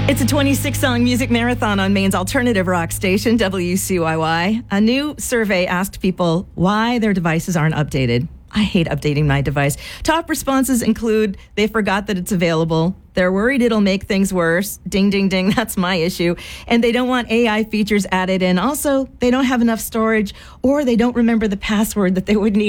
It's a 26-song music marathon on Maine's alternative rock station, WCYY. A new survey asked people why their devices aren't updated. I hate updating my device. Top responses include they forgot that it's available, they're worried it'll make things worse, ding, ding, ding, that's my issue, and they don't want AI features added in. Also, they don't have enough storage, or they don't remember the password that they would need